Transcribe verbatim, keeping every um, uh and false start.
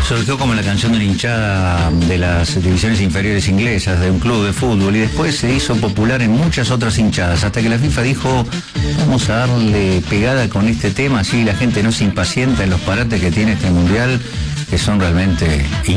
Surgió como la canción de una hinchada de las divisiones inferiores inglesas, de un club de fútbol, y después se hizo popular en muchas otras hinchadas, hasta que la FIFA dijo, vamos a darle pegada con este tema, así la gente no se impacienta en los parates que tiene este mundial, que son realmente